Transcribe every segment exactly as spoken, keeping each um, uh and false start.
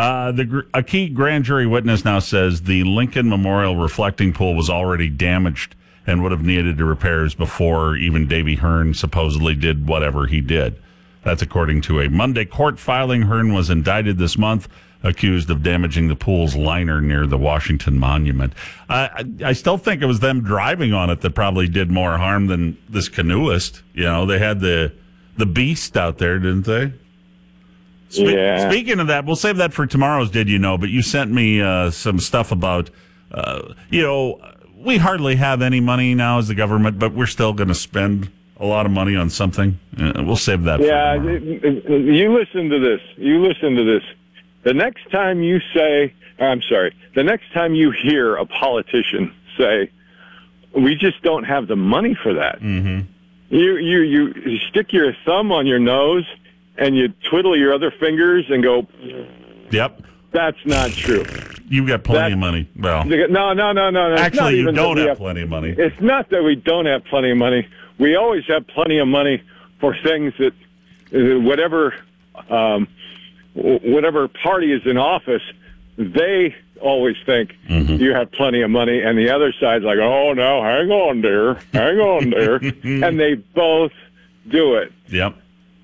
Uh, the a key grand jury witness now says the Lincoln Memorial reflecting pool was already damaged and would have needed repairs before even Davy Hearn supposedly did whatever he did. That's according to a Monday court filing. Hearn was indicted this month, accused of damaging the pool's liner near the Washington Monument. I, I, I still think it was them driving on it that probably did more harm than this canoeist. You know, they had the the beast out there, didn't they? Spe- yeah. Speaking of that, we'll save that for tomorrow's Did You Know, but you sent me uh, some stuff about, uh, you know, we hardly have any money now as the government, but we're still going to spend a lot of money on something. Uh, we'll save that yeah, for tomorrow. Yeah, you listen to this. You listen to this. The next time you say, I'm sorry, the next time you hear a politician say, we just don't have the money for that, Mm-hmm. you, you, you, you stick your thumb on your nose and you twiddle your other fingers and go, Yep. That's not true. You've got plenty That's, of money. Well, no, no, no, no. no. Actually, you don't have, have plenty of money. It's not that we don't have plenty of money. We always have plenty of money for things that, whatever, um, whatever party is in office, they always think mm-hmm. you have plenty of money, and the other side's like, oh, no, hang on there, hang on there. And they both do it. Yep.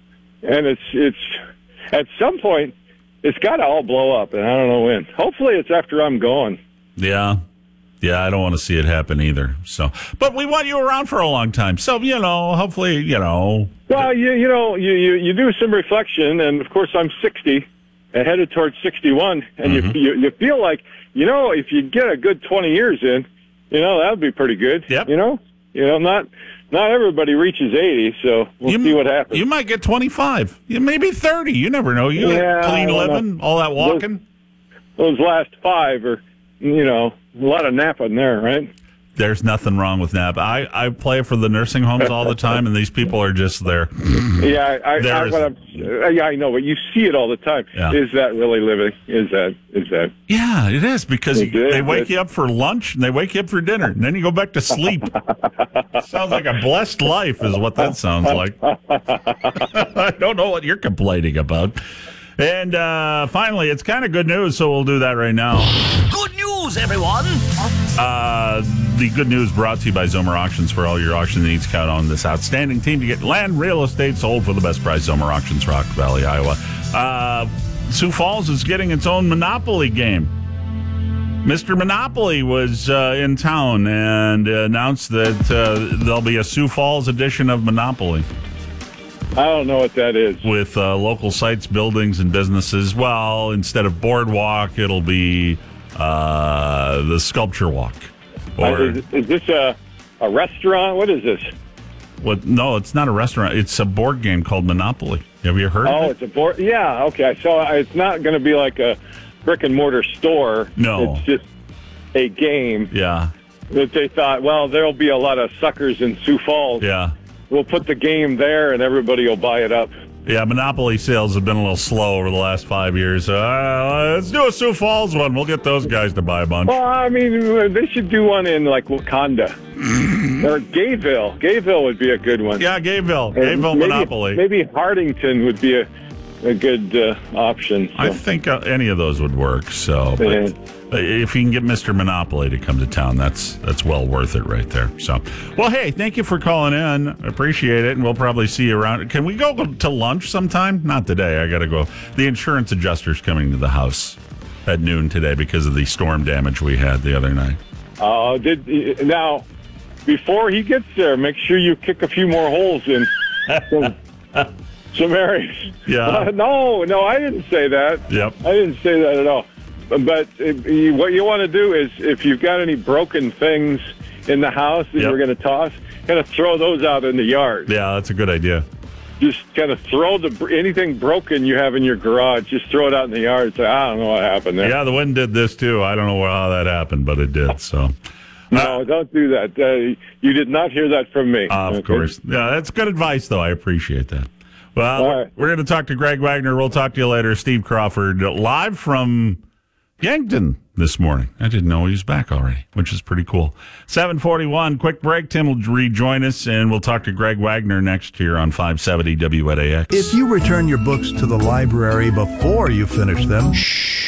And it's, it's, at some point, it's got to all blow up, and I don't know when. Hopefully it's after I'm gone. Yeah. Yeah, I don't want to see it happen either. So, but we want you around for a long time. So, you know, hopefully, you know. Well, you you know, you, you, you do some reflection, and of course I'm sixty, and headed towards sixty-one, and mm-hmm. you, you you feel like, you know, if you get a good twenty years in, you know, that would be pretty good. Yep. You know, you know, not not everybody reaches eighty, so we'll you, see what happens. You might get twenty-five, you maybe thirty. You never know. You yeah, clean living, know. all that walking. Those, those last five are, you know, a lot of napping there, right? There's nothing wrong with nap. I, I play for the nursing homes all the time, and these people are just there. Yeah, I, I, I, I'm, yeah, I know, but you see it all the time. Yeah. Is that really living? Is that? Is that? Yeah, it is, because it you, is. they wake you up for lunch, and they wake you up for dinner, and then you go back to sleep. Sounds like a blessed life is what that sounds like. I don't know what you're complaining about. And uh, finally, it's kind of good news, so we'll do that right now. Good news, everyone! Uh, the good news brought to you by Zomer Auctions. For all your auction needs, count on this outstanding team to get land, real estate sold for the best price. Zomer Auctions, Rock Valley, Iowa. Uh, Sioux Falls is getting its own Monopoly game. Mister Monopoly was uh, in town and announced that uh, there'll be a Sioux Falls edition of Monopoly. I don't know what that is. With uh, local sites, buildings, and businesses. Well, instead of Boardwalk, it'll be uh, the Sculpture Walk. Or uh, is, is this a, a restaurant? What is this? What? No, it's not a restaurant. It's a board game called Monopoly. Have you heard oh, of it? Oh, it's a board. Yeah, okay. So it's not going to be like a brick and mortar store. No. It's just a game. Yeah. That they thought, well, there'll be a lot of suckers in Sioux Falls. Yeah. We'll put the game there, and everybody will buy it up. Yeah, Monopoly sales have been a little slow over the last five years. Uh, let's do a Sioux Falls one. We'll get those guys to buy a bunch. Well, I mean, they should do one in, like, Wakanda. Or Gayville. Gayville would be a good one. Yeah, Gayville. Gayville maybe, Monopoly. Maybe Hardington would be a, a good uh, option. So. I think uh, any of those would work. So, but Yeah. if you can get Mister Monopoly to come to town, that's that's well worth it right there. So, well, hey, thank you for calling in. I appreciate it, and we'll probably see you around. Can we go to lunch sometime? Not today. I got to go. The insurance adjuster's coming to the house at noon today because of the storm damage we had the other night. Oh, uh, did now before he gets there, make sure you kick a few more holes in some, some areas. Yeah. Uh, no, no, I didn't say that. Yep. I didn't say that at all. But if you, what you want to do is, if you've got any broken things in the house that Yep. you're going to toss, kind of throw those out in the yard. Yeah, that's a good idea. Just kind of throw the anything broken you have in your garage. Just throw it out in the yard. Say, I don't know what happened there. Yeah, the wind did this too. I don't know how that happened, but it did. So. No, don't do that. Uh, you did not hear that from me. Uh, of okay? course. Yeah, that's good advice, though. I appreciate that. Well, All right. we're going to talk to Greg Wagner. We'll talk to you later. Steve Crawford, live from Yankton this morning. I didn't know he was back already, which is pretty cool. seven forty-one, quick break. Tim will rejoin us, and we'll talk to Greg Wagner next here on five seventy W A X. If you return your books to the library before you finish them, shh.